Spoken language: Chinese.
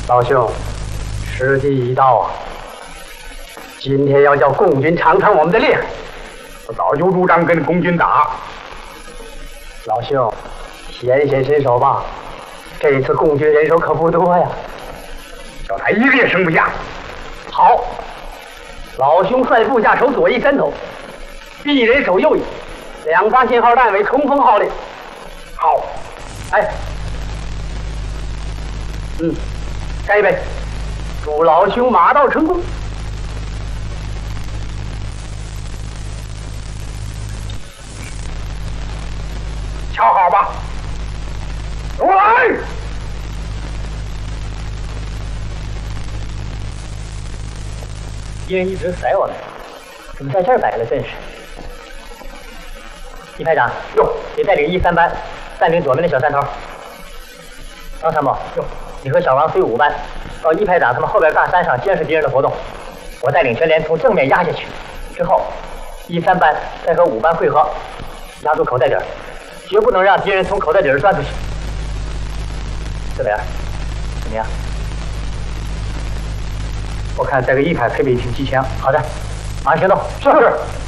老兄，时机已到啊！今天要叫共军尝尝我们的厉害。 我早就主张跟共军打。 老兄，显显身手吧！这次共军人手可不多呀， 叫他一个也剩不下。 好，老兄率部下手左一山头，B人手右翼，2发信号弹为冲锋号令。 好， 哎，干一杯，祝老兄马到成功。 瞧好吧，我来。 敌人一直甩我们，怎么在这儿摆了阵势？一排长，你带领1、3班占领左边的小山头。张参谋，你和小王随5班到一排长他们后边大山上监视敌人的活动，我带领全连从正面压下去，之后1、3班再和5班汇合，压住口袋底儿，绝不能让敌人从口袋底儿钻出去。这边怎么样？ 我看这个一排配备一挺机枪。 好的，马上行动。 是。